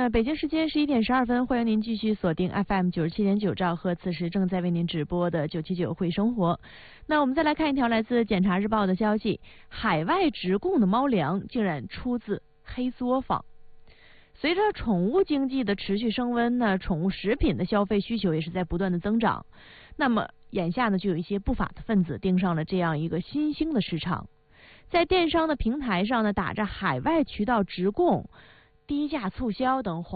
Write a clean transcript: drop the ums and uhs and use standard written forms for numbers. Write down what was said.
那北京时间11:12，欢迎您继续锁定 FM 97.9兆赫，此时正在为您直播的979会生活。那我们再来看一条来自检察日报的消息：海外直供的猫粮竟然出自黑作坊。随着宠物经济的持续升温呢，宠物食品的消费需求也是在不断的增长。那么眼下呢，就有一些不法的分子盯上了这样一个新兴的市场，在电商的平台上呢，打着海外渠道直供、低价促销等